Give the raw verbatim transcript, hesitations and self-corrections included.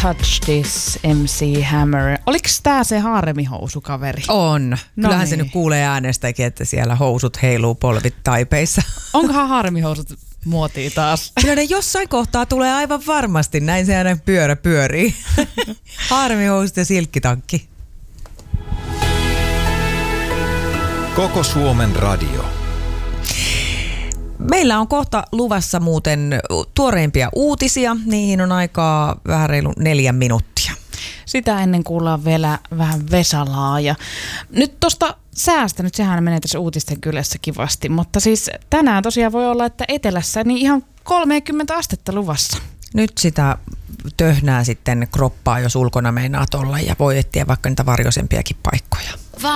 Touch This, M C Hammer. Oliko tää se haaremihousukaveri? On. No Kyllähän niin. se nyt kuulee äänestäkin, että siellä housut heiluu polvit taipeissa. Onkohan haaremihousut muotia taas? Kyllä ne jossain kohtaa tulee aivan varmasti. Näin se aina pyörä pyörii. Haaremihousut ja silkkitankki. Koko Suomen radio. Meillä on kohta luvassa muuten tuoreimpia uutisia. Niihin on aikaa vähän reilu neljä minuuttia. Sitä ennen kuullaan vielä vähän Vesalaa. Ja nyt tuosta säästä, nyt sehän menee tässä uutisten kylässä kivasti, mutta siis tänään tosiaan voi olla, että etelässä niin ihan kolmekymmentä astetta luvassa. Nyt sitä töhnää sitten kroppaa, jos ulkona meinaat olla, ja voi etsiä vaikka niitä varjoisempiakin paikkoja.